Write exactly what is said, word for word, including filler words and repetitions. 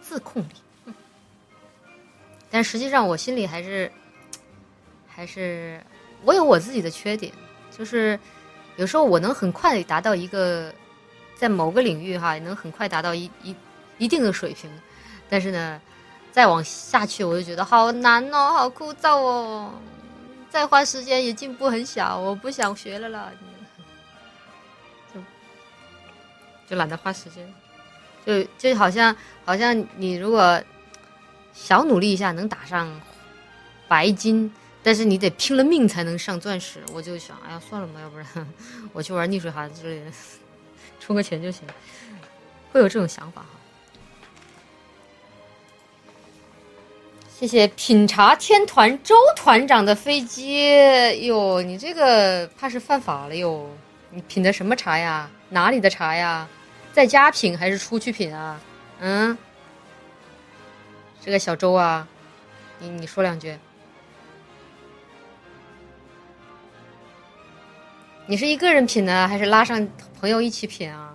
自控力。嗯、但实际上我心里还是还是我有我自己的缺点，就是有时候我能很快达到一个在某个领域哈，能很快达到一一一定的水平，但是呢，再往下去我就觉得好难哦，好枯燥哦，再花时间也进步很小，我不想学了啦，就就懒得花时间，就就好像好像你如果小努力一下能打上白金，但是你得拼了命才能上钻石，我就想，哎呀，算了吧，要不然我去玩逆水寒之类的，充个钱就行，会有这种想法哈。谢谢品茶天团周团长的飞机哟，你这个怕是犯法了哟！你品的什么茶呀？哪里的茶呀？在家品还是出去品啊？嗯，这个小周啊，你你说两句。你是一个人品呢，还是拉上朋友一起品啊？